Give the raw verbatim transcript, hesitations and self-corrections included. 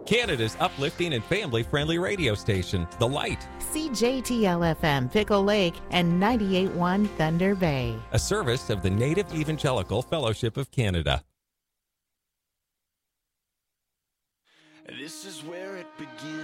Canada's uplifting and family-friendly radio station, The Light. C J T L F M Pickle Lake and ninety-eight point one Thunder Bay. A service of the Native Evangelical Fellowship of Canada. This is where it begins.